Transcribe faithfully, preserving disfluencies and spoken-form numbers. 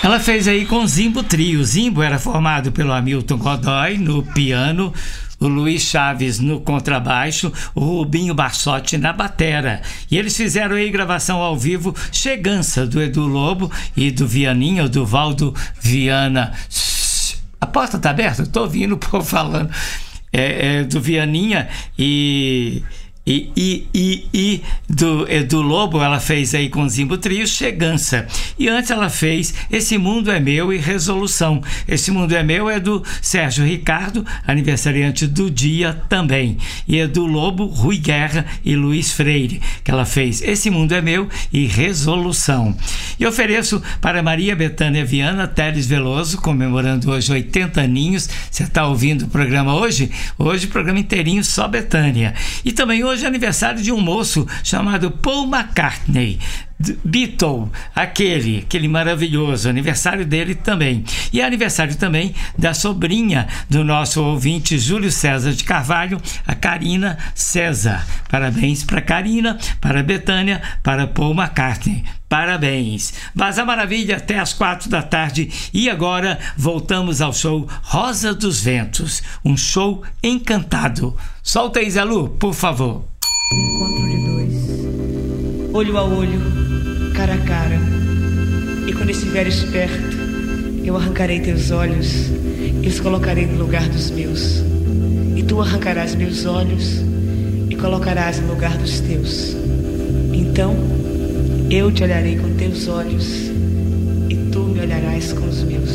Ela fez aí com o Zimbo Trio. O Zimbo era formado pelo Hamilton Godoy no piano, o Luiz Chaves no contrabaixo, o Rubinho Bassotti na batera. E eles fizeram aí gravação ao vivo Chegança, do Edu Lobo e do Vianinho, do Valdo Viana. A porta tá aberta? Eu tô ouvindo o povo falando. É, é, do Vianinha e... E, e, e, e do Edu Lobo, ela fez aí com o Zimbo Trio Chegança. E antes ela fez Esse Mundo é Meu e Resolução. Esse Mundo é Meu é do Sérgio Ricardo, aniversariante do dia também. E Edu Lobo, Rui Guerra e Luiz Freire, que ela fez Esse Mundo é Meu e Resolução. E ofereço para Maria Bethânia Viana Teles Veloso, comemorando hoje oitenta aninhos. Você está ouvindo o programa hoje? Hoje o programa inteirinho só Bethânia. E também hoje Hoje é aniversário de um moço chamado Paul McCartney, Beatle, aquele, aquele maravilhoso, aniversário dele também. E é aniversário também da sobrinha do nosso ouvinte Júlio César de Carvalho, a Karina César. Parabéns para Karina, para Bethânia, para Paul McCartney. Parabéns. Vaza Maravilha até às quatro da tarde. E agora voltamos ao show Rosa dos Ventos, um show encantado. Solta aí, Zé Lu, por favor. Encontro de dois, olho a olho, cara a cara. E quando estiveres perto, eu arrancarei teus olhos e os colocarei no lugar dos meus. E tu arrancarás meus olhos e colocarás no lugar dos teus. Então eu te olharei com teus olhos e tu me olharás com os meus.